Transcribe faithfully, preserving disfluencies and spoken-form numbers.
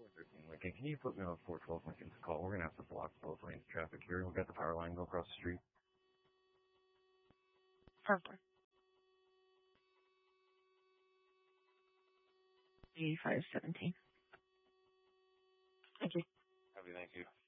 thirteen Lincoln, can you put me on four twelve Lincoln's call? We're going to have to block both lanes of traffic here. We've got the power line go across the street. Five four. eighty-five seventeen. Thank you. Happy, thank you.